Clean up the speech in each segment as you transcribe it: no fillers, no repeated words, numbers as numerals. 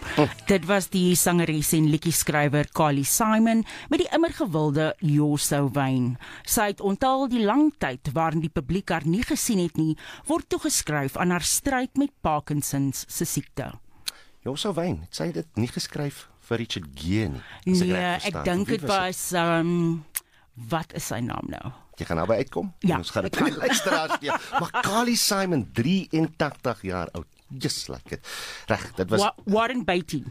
Dit was die sangeres en liedjie-skrywer Carly Simon met die immer gewilde You're So Vain. Sy het onthul die lang tyd waarin die publiek haar nie gesien het nie, word toegeskryf aan haar stryd met Parkinsons se siekte. You're So Vain, het sy dit nie geskryf vir Richard Gere nie? Nee, ek dink dit was, wat is sy naam nou? Jy gaan naby uitkom? Ja, ons gaan dit luisteraars gee. Maar Carly Simon, 83 jaar oud. Just like it. Reg, dit was Warren Beatty.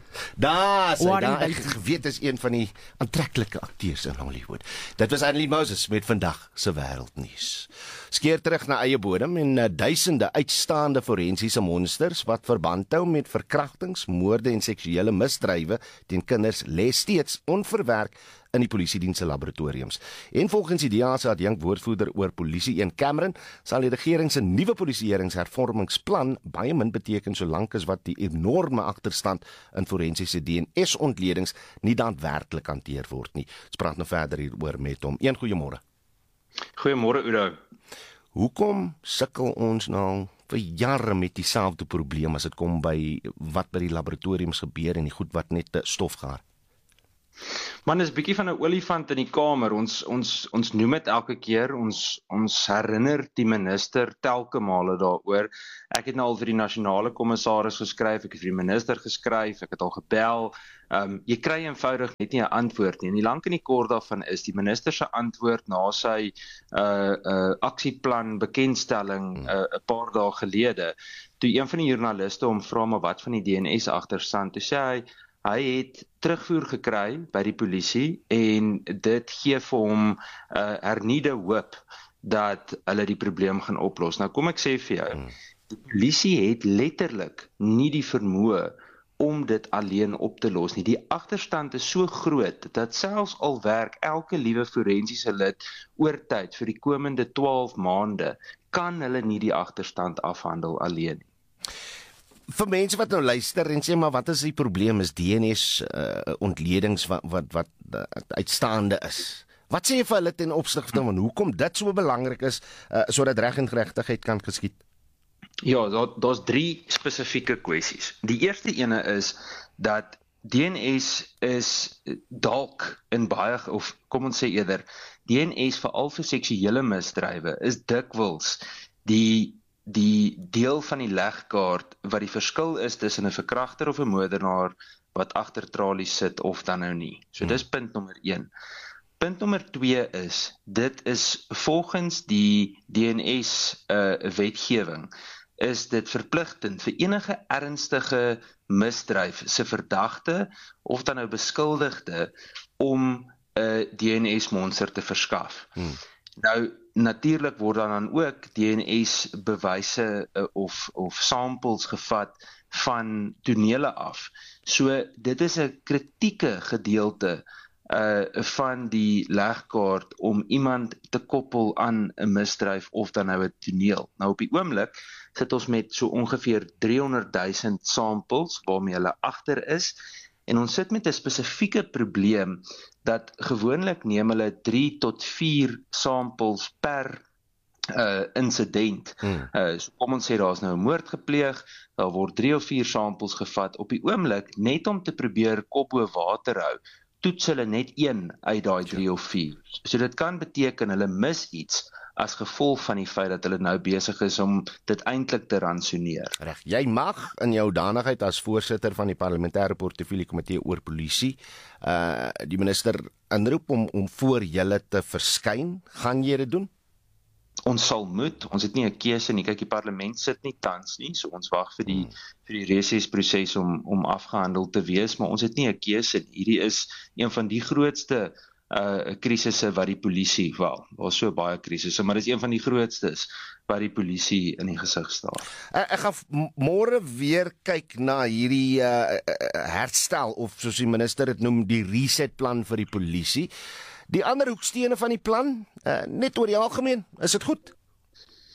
Ek geweet is een van die aantreklike akteurs in Hollywood. Dit was Annelie Moses met vandag se wêreldnuus. Skeer terug na eie bodem en duisende uitstaande forensiese monsters wat verband hou met verkrachtings, moorde en seksuele misdrywe teen kinders lê steeds onverwerk in die polisiediens se laboratoriums. En volgens die DA se adjunkwoordvoerder oor polisie Ian Cameron sal die regering se nuwe polisieeringshervormingsplan baie min beteken solank as wat die enorme agterstand in forensiese DNS-ontledings nie daadwerklik hanteer word nie. Ons praat nou verder hieroor met hom. Een goeiemôre. Goeiemôre Udo. Hoekom sukkel ons nou vir jare met dieselfde probleem as dit kom by wat by die laboratoriums gebeur en die goed wat net stof gaar? Man, is bietjie van 'n olifant in die kamer. Ons noem dit elke keer, ons herinner die minister telke male daaroor. Ek het nou al vir die nasionale kommissaris geskryf, ek het vir die minister geskryf, ek het al gebel. Jy kry eenvoudig net nie 'n antwoord nie. En die lank en die kort daarvan is die minister se antwoord na sy aksieplan bekendstelling 'n paar dae gelede. Toe een van die joernaliste hom vra maar wat van die DNS agterstand, toe sê hy het terugvoer gekry by die polisie en dit gee vir hom hernieude hoop dat hulle die probleem gaan oplos. Nou kom ek sê vir jou, die polisie het letterlik nie die vermoë om dit alleen op te los nie. Die agterstand is so groot dat selfs al werk elke liewe forensiese lid oor tyd vir die komende 12 maande, kan hulle nie die agterstand afhandel alleen nie. Vir mense wat nou luister en sê maar wat is die probleem, is DNS ontledings wat uitstaande is. Wat sê jy vir hulle ten opsigte van hoekom dit so belangrik is sodat reg en geregtigheid kan geskied? Ja, daar's 3 spesifieke kwessies. Die eerste ene is dat DNS is dalk in baie, of kom ons sê eerder, DNS veral vir seksuele misdrywe is dikwels die deel van die legkaart wat die verskil is tussen 'n verkragter of 'n moordenaar wat agter tralies sit of dan nou nie. So dis punt nommer 1. Punt nommer 2 is, dit is volgens die DNS wetgewing, is dit verpligtend vir enige ernstige misdryf se verdagte of dan nou beskuldigde om 'n DNS-monster te verskaf. Nou, natuurlik word dan ook DNS-bewyse of samples gevat van tonele af. So dit is 'n kritieke gedeelte van die legkaart om iemand te koppel aan 'n misdryf of dan nou 'n toneel. Nou op die oomblik sit ons met so ongeveer 300,000 samples waarmee hulle agter is. En ons sit met 'n spesifieke probleem dat gewoonlik neem hulle 3 tot 4 samples per insident. So kom ons sê daar's nou 'n moord gepleeg, daar word 3 of 4 samples gevat. Op die oomblik, net om te probeer kop bo water hou, toets hulle net 1 uit daai 3 of 4. So dit kan beteken hulle mis iets as gevolg van die feit dat hulle nou besig is om dit eintlik te ransoneer. Reg, jy mag in jou hoedanigheid as voorsitter van die parlementêre portefeulje komitee oor polisie die minister inroep om voor julle te verskyn. Gaan jy dit doen? Ons sal moet, ons het nie 'n keuse nie. Kyk, die parlement sit nie tans nie, so ons wag vir die resesproses om afgehandel te wees, maar ons het nie 'n keuse nie. Hierdie is een van die grootste krisisse wat die polisie, daar's so baie krisisse, maar dit is een van die grootstes wat die polisie in die gesig staar. Ek gaan môre weer kyk na hierdie herstel, of soos die minister dit noem, die resetplan vir die polisie. Die ander hoekstene van die plan, net oor die algemeen, is dit goed?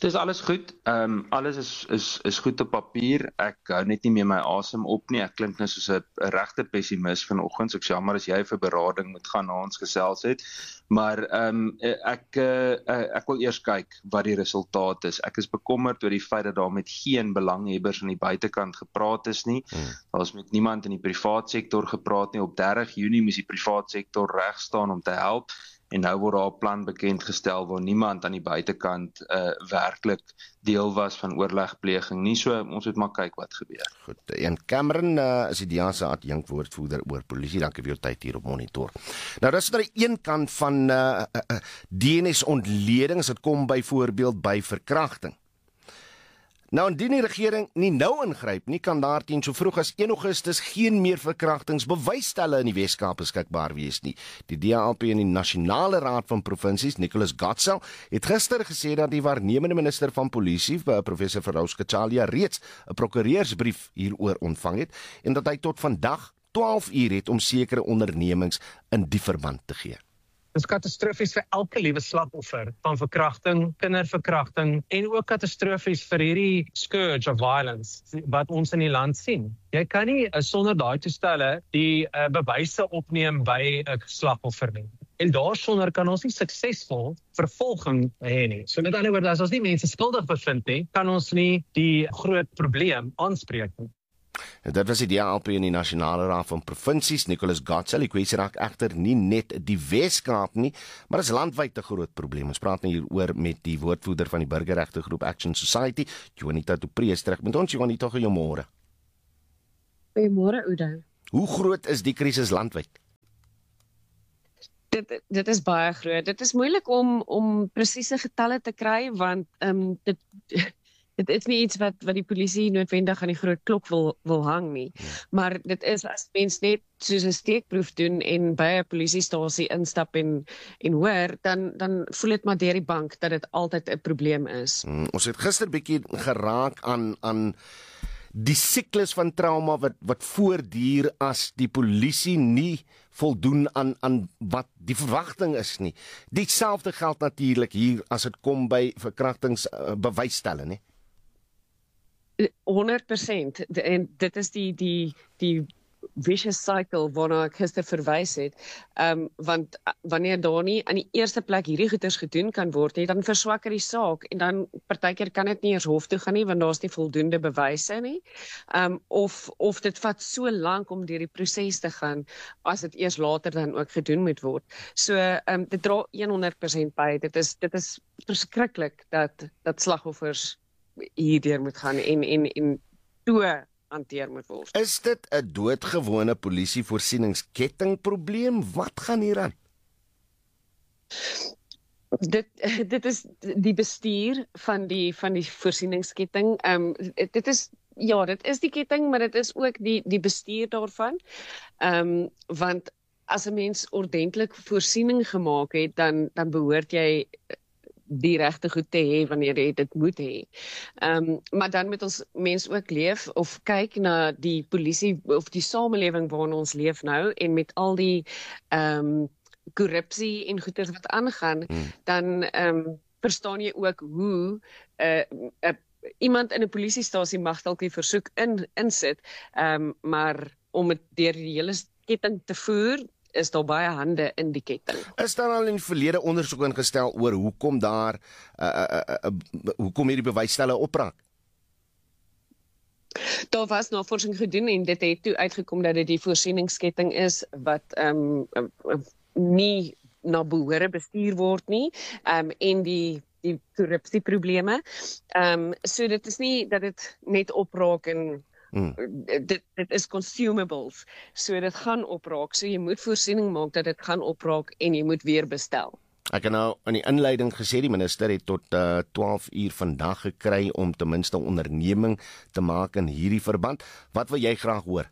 Dis alles goed. Alles is goed op papier. Ek hou net nie meer my asem op nie. Ek klink nou soos 'n regte pessimis vanoggend. So ek sê jammer as jy vir berading moet gaan na ons gesels het. Maar ek wil eers kyk wat die resultaat is. Ek is bekommerd oor die feit dat daar met geen belanghebbers aan die buitekant gepraat is nie. Daar is met niemand in die privaat sektor gepraat nie. Op 30 Junie moes die privaat sektor reg staan om te help. En nou word daar 'n plan bekendgestel waar niemand aan die buitekant werklik deel was van oorlegpleging nie. So ons moet maar kyk wat gebeur. Goed. En Cameron is die DA se adjunkwoordvoerder oor polisie. Dankie vir jou tyd hier op Monitor. Nou dis aan die een kant van DNS-ontleding as dit kom byvoorbeeld by verkrachting. Nou indien die regering nie nou ingryp nie, kan daarteen so vroeg as 1 Augustus geen meer verkrachtingsbewysstelle in die Weskaap beskikbaar wees nie. Die DALP in die Nasionale Raad van Provinsies, Nicholas Gotzel, het gister gesê dat die waarnemende minister van Polisie, professor Feroz Kachalia, reeds 'n prokureursbrief hieroor ontvang het en dat hy tot vandag 12 uur het om sekere ondernemings in die verband te gee. Dit is katastrofies vir elke liewe slagoffer van verkrachting, kinderverkrachting en ook katastrofies vir hierdie scourge of violence wat ons in die land sien. Jy kan nie sonder daai toestelle die bewyse opneem by 'n slagoffer nie. En daarsonder kan ons nie suksesvol vervolging hê nie. So met ander woorde, as ons nie mense skuldig bevind nie, kan ons nie die groot probleem aanspreek nie. Dit was die DALP in die Nasionale Raad van Provinsies, Nicholas Gotzel. Die kwessie raak egter nie net die Weskaap nie, maar is landwyd 'n groot probleem. Ons praat nou hieroor met die woordvoerder van die burgerregtegroep Action Society, Juanita du Preez, terug met ons. Juanita, goeiemôre. Goeiemôre, Oudo. Hoe groot is die krisis landwyd? Dit is baie groot. Dit is moeilik om presiese getalle te kry, want dit is nie iets wat die polisie noodwendig aan die groot klok wil hang nie. Maar dit is as mens net soos 'n steekproef doen en by 'n polisiestasie instap en hoor, dan voel dit maar deur die bank dat dit altyd 'n probleem is. Ons het gister bietjie geraak aan die siklus van trauma wat voortduur as die polisie nie voldoen aan wat die verwagting is nie. Dieselfde geld natuurlik hier as dit kom by verkrachtingsbewysstelle, nie? 100%. En dit is die vicious cycle waarna ek gister verwys het. Want wanneer daar nie aan die eerste plek hierdie goeders gedoen kan word nie, dan verswak die saak en dan partykeer kan dit nie eens hof toe gaan nie want daar's nie voldoende bewyse nie. Of dit vat so lank om deur die proses te gaan as dit eers later dan ook gedoen moet word. So dit dra 100% by. Dit is verskriklik dat slagoffers hierdeur moet gaan en toe hanteer moet word. Is dit 'n doodgewone polisievoorsieningsketting probleem? Wat gaan hier aan? Dit is die bestuur van die voorsieningsketting. Dit is die ketting, maar dit is ook die bestuur daarvan. Want as 'n mens ordentlik voorsiening gemaak het, dan behoort jy die regte goed te hê wanneer jy dit moet hê. Maar dan moet ons mens ook leef of kyk na die polisie of die samelewing waarin ons leef nou en met al die korrupsie en goeders wat aangaan, dan verstaan jy ook hoe iemand in 'n polisiestasie mag dalk die versoek insit, maar om dit deur die hele ketting te voer, is daar baie hande in die ketting. Is daar al in die verlede ondersoek ingestel oor hoekom hierdie bewysstelle opraak? Daar was navorsing gedoen en dit het toe uitgekom dat dit die voorsieningsketting is wat nie na behoore bestuur word nie, en die korrupsieprobleme. So dit is nie dat dit net opraak en dit is consumables, so dit gaan opraak, so jy moet voorsiening maak dat dit gaan opraak en jy moet weer bestel. Ek het nou in die inleiding gesê die minister het tot 12 uur vandag gekry om ten minste 'n onderneming te maak in hierdie verband. Wat wil jy graag hoor?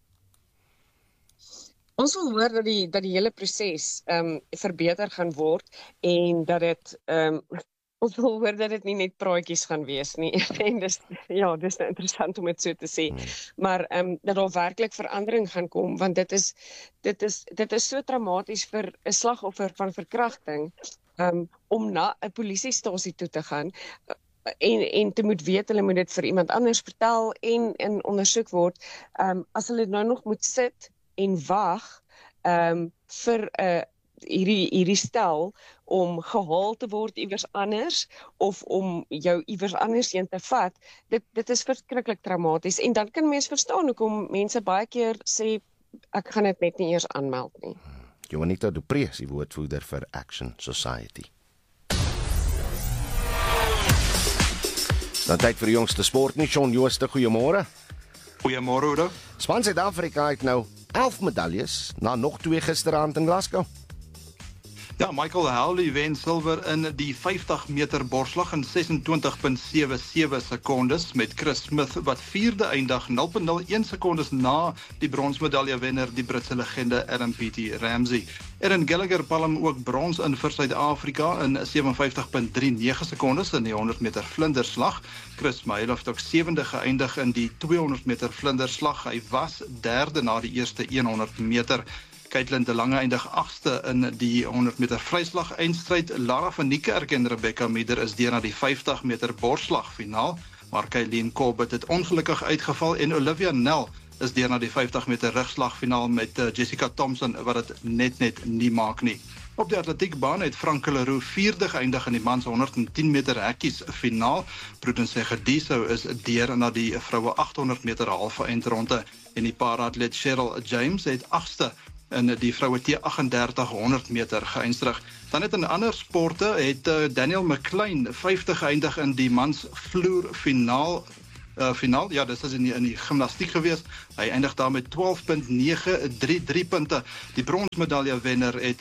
Ons wil hoor dat die hele proses verbeter gaan word en dat dit ons wil hoor dat dit nie net praatjies gaan wees nie. En dis interessant om dit so te sê. Maar dat daar werklik verandering gaan kom, want dit is so traumaties vir 'n slagoffer van verkrachting om na 'n polisiestasie toe te gaan. en te moet weet hulle moet dit vir iemand anders vertel en ondersoek word, as hulle nou nog moet sit en wag vir hierdie stel om gehaal te word iewers anders of om jou iewers anders heen te vat, dit is verskriklik traumaties en dan kan mens verstaan hoekom mense baie keer sê ek gaan dit net nie eers aanmeld nie. Juanita du Preez, die woordvoerder vir Action Society. Dan tyd vir die jongste sport nie, Shaun Jooste, goeiemôre. Goeiemôre, Oudo. Span Suid-Afrika het nou 11 medaljes, na nog 2 gisteraand in Glasgow. Ja, Michael Howley wen silwer in die 50 meter borsslag in 26.77 sekondes met Chris Smith wat 4de eindig, 0.01 sekondes na die bronsmedalje wenner, die Britse legende Adam Peaty Ramsey. Erin Gallagher palm ook brons in vir Suid-Afrika in 57.39 sekondes in die 100 meter vlinderslag. Chris Mayle het ook 7de geëindig in die 200 meter vlinderslag. Hy was 3de na die eerste 100 meter. Caitlin de Lange eindig 8ste in die 100 meter vryslag eindstryd. Lara van Niekerk en Rebecca Meeder is deur na die 50 meter borsslag finaal, maar Kylene Corbett het ongelukkig uitgeval en Olivia Nel is deur na die 50 meter rugslag finaal met Jessica Thompson wat dit net nie maak nie. Op die atletiekbaan het Frank Leroux 4de geëindig in die mans 110 meter hekkies finaal. Prudence Gediso is deur na die vroue 800 meter halve eindronde en die para-atleet Cheryl James het 8ste in die vroue T38 100 meter geëindig. Dan het in ander sporte het Daniel McLean 50 geëindig in die mans vloer finaal. Ja, dis is in die gimnastiek gewees. Hy eindig daar met 12.933 punte. Die bronsmedalje wenner het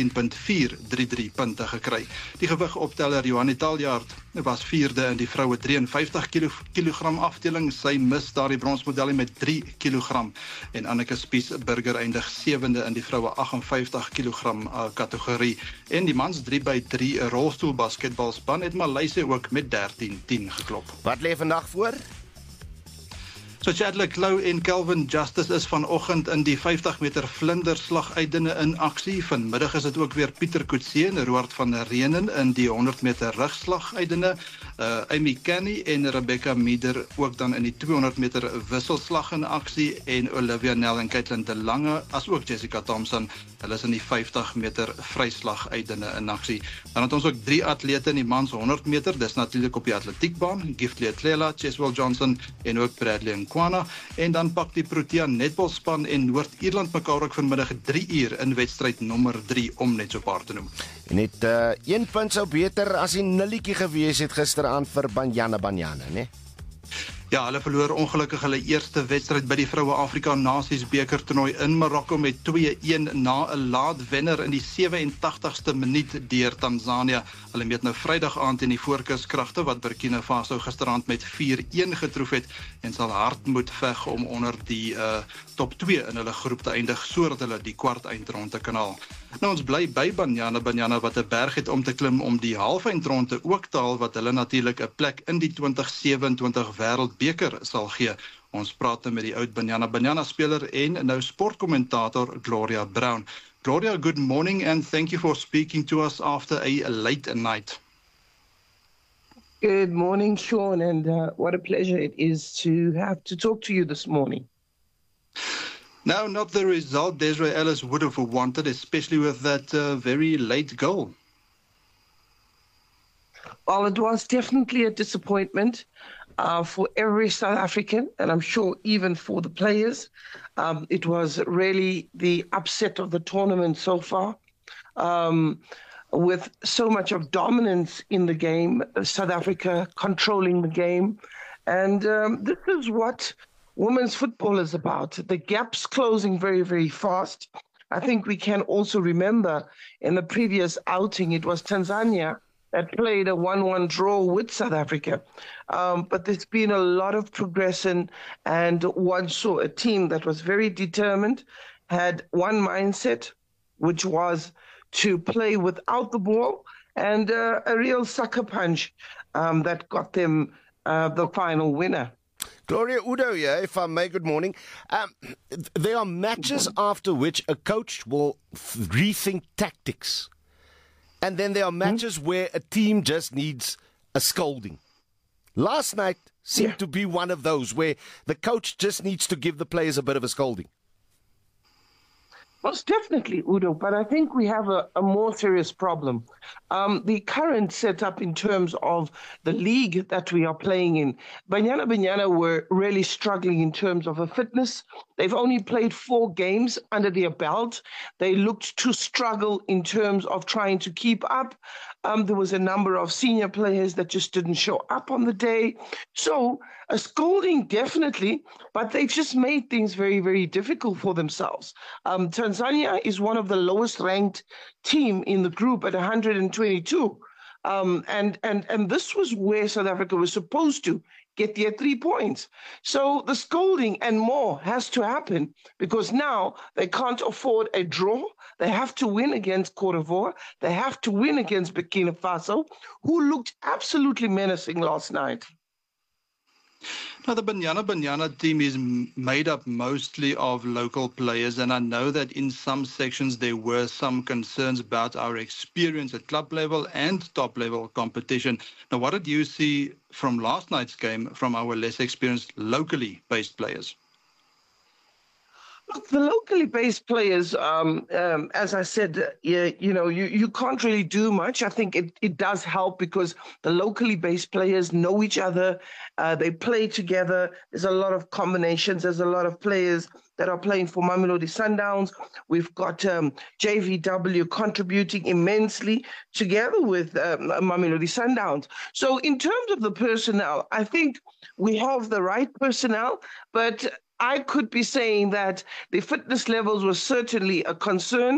13.433 punte gekry. Die gewigopteller Johanni Taljaard was 4de in die vroue 53 kilogram afdeling. Sy mis daar die bronsmedalje met 3 kilogram. En Anneke Spies Burger eindig 7de in die vroue 58 kilogram kategorie. En die mans 3x3 rolstoelbasketbalspan het Maleisië ook met 13-10 geklop. Wat lê vandag voor? So Chadwick Clough en Kelvin Justice is vanoggend in die 50 meter vlinderslag uitdinne in aksie. Vanmiddag is dit ook weer Pieter Coetzee en Roard van Reenen in die 100 meter rugslag uitdinne. Amy Kenny en Rebecca Meeder ook dan in die 200 meter wisselslag in aksie en Olivia Nel en Caitlin de Lange as ook Jessica Thompson. Hulle is in die 50 meter vryslag uitdinne in aksie. Dan het ons ook 3 atlete in die mans 100 meter. Dis natuurlik op die atletiekbaan, Giftley Atlela, Cheswell Johnson en ook Bradley Nkwana. En dan pak die Protea netbalspan en Noord-Ierland mekaar ook vanmiddag 3 uur in wedstryd nommer 3 om net so paar te noem. En net 1 punt sou beter as die nulletjie gewees het gisteraand vir Banyana, né? Ja, hulle verloor ongelukkig hulle eerste wedstryd by die Vroue Afrika Nasies beker toernooi in Marokko met 2-1 na 'n laat wenner in die 87ste minuut deur Tanzanië. Hulle meet nou Vrydag aand teen die Voorkuskragte wat Burkina Faso gisteraand met 4-1 getroof het en sal hard moet veg om onder die top 2 in hulle groep te eindig sodat hulle die kwart eindronde kan haal. Nou ons bly by Banyana wat 'n berg het om te klim om die halve eindronde ook te haal wat hulle natuurlik 'n plek in die 2027 wêreldbeker sal gee. Ons praat met die oud Banyana speler en nou sportkommentator Gloria Brown. Gloria, good morning and thank you for speaking to us after a late night. Good morning, Shaun, and what a pleasure it is to have to talk to you this morning. No, not the result Desiree Ellis would have wanted, especially with that very late goal. Well, it was definitely a disappointment for every South African, and I'm sure even for the players. It was really the upset of the tournament so far. With so much of dominance in the game, South Africa controlling the game. And this is what women's football is about. The gaps closing very, very fast. I think we can also remember in the previous outing, it was Tanzania that played a 1-1 draw with South Africa. But there's been a lot of progression, and one saw a team that was very determined, had one mindset, which was to play without the ball, and a real sucker punch that got them the final winner. Gloria Udo, yeah, if I may, good morning. There are matches after which a coach will rethink tactics. And then there are matches where a team just needs a scolding. Last night seemed to be one of those where the coach just needs to give the players a bit of a scolding. Most definitely, Udo, but I think we have a more serious problem. The current setup in terms of the league that we are playing in, Banyana were really struggling in terms of a fitness. They've only played 4 games under their belt. They looked to struggle in terms of trying to keep up. There was a number of senior players that just didn't show up on the day. So a scolding, definitely, but they've just made things very, very difficult for themselves. Tanzania is one of the lowest ranked team in the group at 122. And this was where South Africa was supposed to get their 3 points. So the scolding and more has to happen because now they can't afford a draw. They have to win against Cote d'Ivoire. They have to win against Burkina Faso, who looked absolutely menacing last night. Now, the Banyana team is made up mostly of local players, and I know that in some sections there were some concerns about our experience at club level and top-level competition. Now, what did you see from last night's game from our less experienced locally based players? Look, the locally based players, as I said, you can't really do much. I think it does help because the locally based players know each other. They play together. There's a lot of combinations. There's a lot of players that are playing for Mamelodi Sundowns. We've got JVW contributing immensely together with Mamelodi Sundowns. So in terms of the personnel, I think we have the right personnel, but I could be saying that the fitness levels were certainly a concern.